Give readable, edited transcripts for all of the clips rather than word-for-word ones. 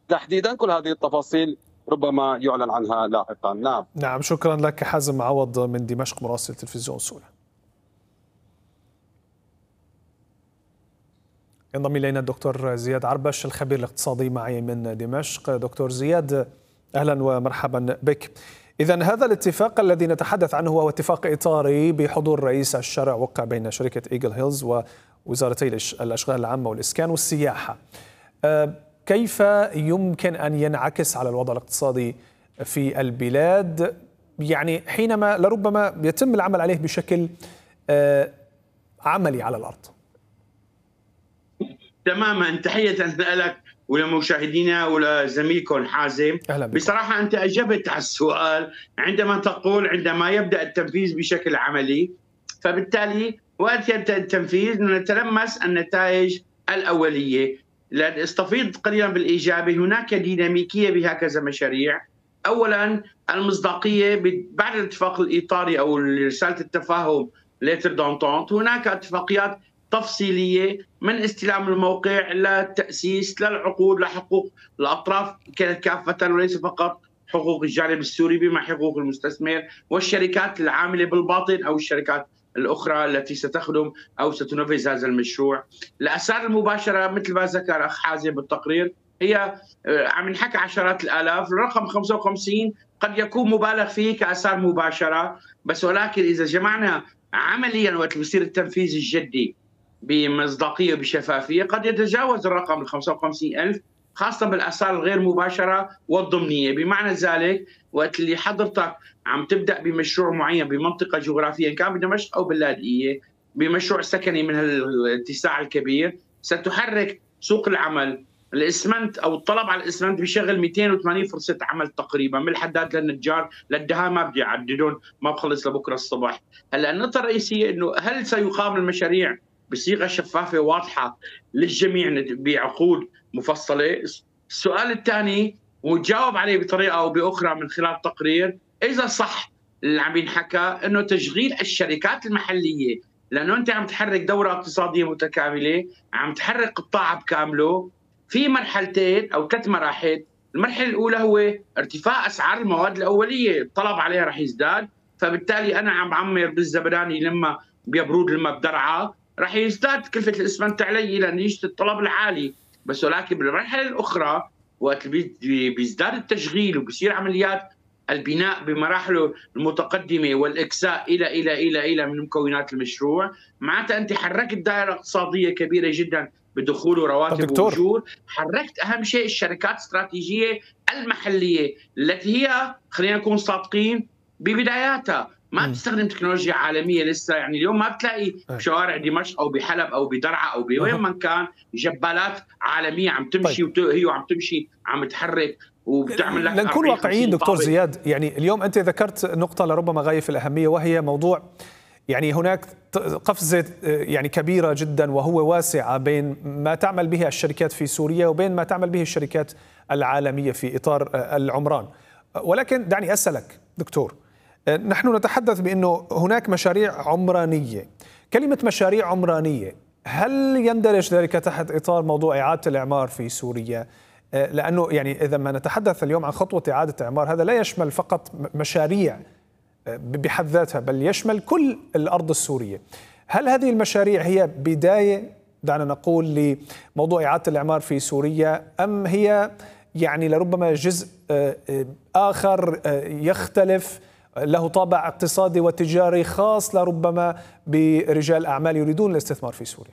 تحديدا. كل هذه التفاصيل ربما يعلن عنها لاحقا. نعم. نعم، شكرا لك حازم عوض من دمشق مراسل تلفزيون سوريا. ينضم إلينا الدكتور زياد عربش الخبير الاقتصادي معي من دمشق. دكتور زياد، أهلا ومرحبا بك. إذن هذا الاتفاق الذي نتحدث عنه هو اتفاق إطاري بحضور رئيس الشرع وقع بين شركة إيجل هيلز ووزارتي الأشغال العامة والإسكان والسياحة. كيف يمكن أن ينعكس على الوضع الاقتصادي في البلاد، يعني حينما لربما يتم العمل عليه بشكل عملي على الأرض؟ تماما. تحية لك ولمشاهدينا ولزميلكم حازم. بصراحة أنت أجبت على السؤال عندما تقول عندما يبدأ التنفيذ بشكل عملي، فبالتالي وقت يبدأ التنفيذ نتلمس النتائج الأولية. لنستفيض قليلا بالإيجابي، هناك ديناميكية بهكذا مشاريع. أولا المصداقية بعد الاتفاق الإطاري أو رسالة التفاهم ليتر دونتونت، هناك اتفاقيات تفصيلية من استلام الموقع للتأسيس للعقود لحقوق الأطراف كافة، وليس فقط حقوق الجانب السوري بما حقوق المستثمر والشركات العاملة بالباطن أو الشركات الأخرى التي ستخدم أو ستنفذ هذا المشروع. الآثار المباشرة مثل ما ذكر أخ حازم بالتقرير هي عم نحكي عشرات الآلاف. الرقم 55 قد يكون مبالغ فيه كآثار مباشرة، بس ولكن إذا جمعنا عمليا وقت بيصير التنفيذ الجدي بمصداقية وبشفافية قد يتجاوز الرقم ال 55,000، خاصة بالآثار الغير مباشرة والضمنية. بمعنى ذلك وقت اللي حضرتك عم تبدأ بمشروع معين بمنطقة جغرافية كان بدمشق أو باللاذقية بمشروع سكني من الاتساع الكبير، ستحرك سوق العمل. الاسمنت او الطلب على الاسمنت بيشغل 280 فرصه عمل تقريبا، من الحداد للنجار للدهان ما بدي اعددهم، ما بخلص لبكره الصبح. هلا النقطه الرئيسيه انه هل سيقام المشاريع بصيغه شفافه واضحه للجميع بعقود مفصله؟ السؤال الثاني وتجاوب عليه بطريقه او باخرى من خلال التقرير، اذا صح اللي عم ينحكى انه تشغيل الشركات المحليه، لانه انت عم تحرك دوره اقتصاديه متكامله، عم تحرك قطاع بكامله في مرحلتين او 3 مراحل. المرحله الاولى هو ارتفاع اسعار المواد الاوليه، الطلب عليها رح يزداد، فبالتالي انا عم بعمر بالزبراني لما بيبرود لما بدرعه رح يزداد كلفه الاسمنت علي لان يجي الطلب العالي. بس ولكن بالمرحله الاخرى وقت بيزداد التشغيل وبصير عمليات البناء بمراحله المتقدمه والاكساء الى من مكونات المشروع، معناتها انت حركت دائره اقتصاديه كبيره جدا بدخول ورواتب واجور. حركت اهم شيء الشركات الاستراتيجيه المحليه التي هي خلينا نكون صادقين ببداياتها ما بتستخدم تكنولوجيا عالميه لسه. يعني اليوم ما بتلاقي بشوارع دمشق او بحلب او بدرعا او بوين ما كان جبالات عالميه عم تمشي وهي عم تمشي عم تحرك وبتعمل لك. لنكون واقعيين دكتور زياد، يعني اليوم انت ذكرت نقطه لربما غايه في الاهميه، وهي موضوع يعني هناك قفزة يعني كبيرة جدا وهو واسعة بين ما تعمل به الشركات في سوريا وبين ما تعمل به الشركات العالمية في إطار العمران. ولكن دعني أسألك دكتور، نحن نتحدث بأنه هناك مشاريع عمرانية. كلمة مشاريع عمرانية هل يندرج ذلك تحت إطار موضوع إعادة الإعمار في سوريا؟ لأنه يعني إذا ما نتحدث اليوم عن خطوة إعادة إعمار هذا لا يشمل فقط مشاريع بحد ذاتها بل يشمل كل الأرض السورية. هل هذه المشاريع هي بداية دعنا نقول لموضوع إعادة الإعمار في سوريا، أم هي يعني لربما جزء آخر يختلف له طابع اقتصادي وتجاري خاص لربما برجال أعمال يريدون الاستثمار في سوريا؟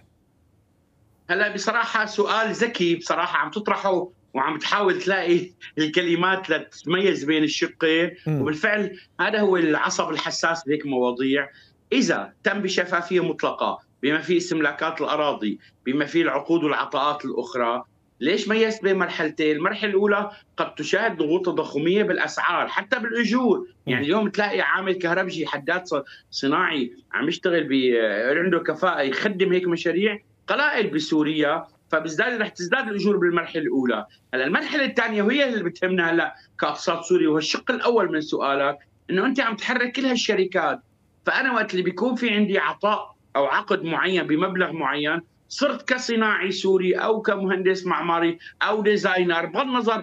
هلا بصراحة سؤال ذكي بصراحة عم تطرحه وعم تحاول تلاقي الكلمات لتميز بين الشقين، وبالفعل هذا هو العصب الحساس بهيك مواضيع. إذا تم بشفافية مطلقة بما فيه استملاكات الأراضي بما فيه العقود والعطاءات الأخرى، ليش ميزت بين مرحلتين؟ المرحلة الأولى قد تشاهد ضغوط تضخمية بالأسعار حتى بالأجور. يعني اليوم تلاقي عامل كهربجي حداد صناعي عم يشتغل عنده كفاءة يخدم هيك مشاريع قلائل بسوريا، فبزداد رح تزداد الاجور بالمرحله الاولى. هلا المرحله الثانيه وهي اللي بتهمنا هلا كاقتصاد سوري، وهو الشق الاول من سؤالك، انه انت عم تحرك كل هالشركات. فانا وقت اللي بيكون في عندي عطاء او عقد معين بمبلغ معين، صرت كصناعي سوري او كمهندس معماري او ديزاينر بغض النظر